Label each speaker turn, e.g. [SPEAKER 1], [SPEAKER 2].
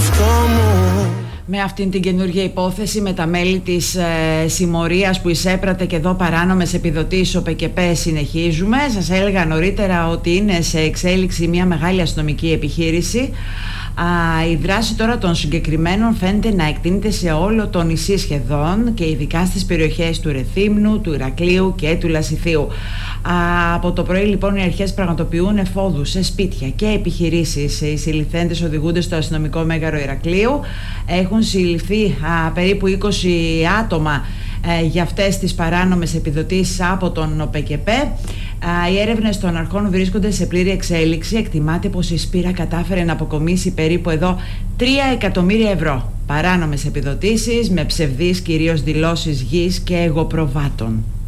[SPEAKER 1] εαυτό μου.
[SPEAKER 2] Με αυτήν την καινούργια υπόθεση με τα μέλη της συμμορίας που εισέπρατε και εδώ παράνομες επιδοτήσεις ο ΠΚΠ συνεχίζουμε. Σας έλεγα νωρίτερα ότι είναι σε εξέλιξη μια μεγάλη αστυνομική επιχείρηση. Η δράση τώρα των συγκεκριμένων φαίνεται να εκτείνεται σε όλο το νησί σχεδόν και ειδικά στις περιοχές του Ρεθύμνου, του Ηρακλείου και του Λασιθίου. Από το πρωί λοιπόν οι αρχές πραγματοποιούν εφόδους σε σπίτια και επιχειρήσεις. Οι συλληφθέντες οδηγούνται στο αστυνομικό μέγαρο Ηρακλείου. Έχουν συλληφθεί περίπου 20 άτομα για αυτές τις παράνομες επιδοτήσεις από τον ΠΚΠ. Οι έρευνες των αρχών βρίσκονται σε πλήρη εξέλιξη. Εκτιμάται πως η Σπύρα κατάφερε να αποκομίσει περίπου εδώ 3 εκατομμύρια ευρώ παράνομες επιδοτήσεις με ψευδείς κυρίως δηλώσεις γης και εγωπροβάτων.